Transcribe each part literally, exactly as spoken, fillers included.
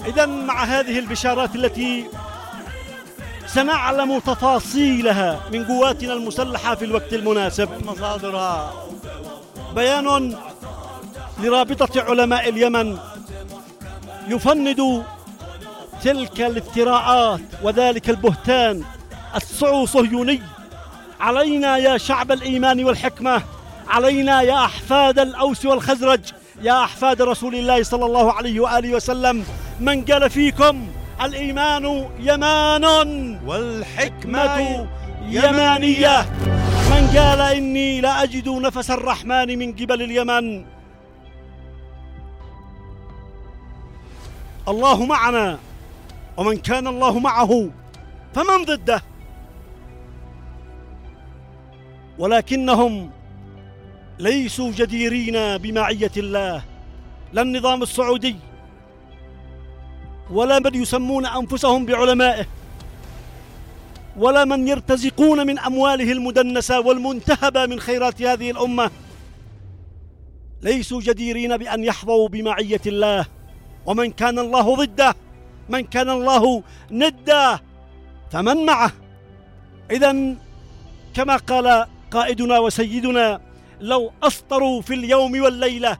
إذن مع هذه البشارات التي سنعلم تفاصيلها من قواتنا المسلحة في الوقت المناسب، مصادرها بيان لرابطة علماء اليمن يفند تلك الافتراءات وذلك البهتان الصعو صهيوني. علينا يا شعب الإيمان والحكمة، علينا يا أحفاد الأوس والخزرج، يا أحفاد رسول الله صلى الله عليه وآله وسلم، من قال فيكم الإيمان يمان والحكمة يمانية، من قال إني لا أجد نفس الرحمن من قبل اليمن. الله معنا، ومن كان الله معه فمن ضده. ولكنهم ليسوا جديرين بمعية الله، لا النظام السعودي ولا من يسمون أنفسهم بعلمائه ولا من يرتزقون من أمواله المدنسة والمنتهبة من خيرات هذه الأمة، ليسوا جديرين بأن يحظوا بمعية الله. ومن كان الله ضده، من كان الله نده، فمن معه. إذن كما قال قائدنا وسيدنا: لو أسطروا في اليوم والليلة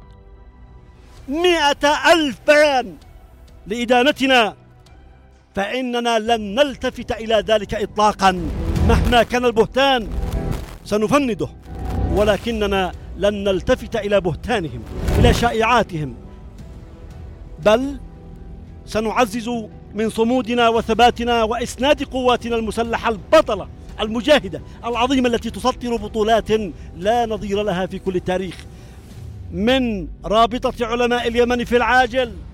مئة ألف بيان لإدانتنا فإننا لن نلتفت إلى ذلك إطلاقا. مهما كان البهتان سنفنده، ولكننا لن نلتفت إلى بهتانهم، إلى شائعاتهم، بل سنعزز من صمودنا وثباتنا وإسناد قواتنا المسلحة البطلة المجاهدة العظيمة التي تسطر بطولات لا نظير لها في كل التاريخ، من رابطة علماء اليمن في العاجل